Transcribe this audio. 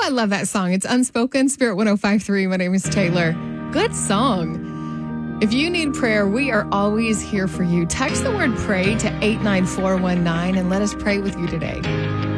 I love that song. It's Unspoken, Spirit 105.3. My name is Taylor. Good song. If you need prayer, we are always here for you. Text the word pray to 89419 and let us pray with you today.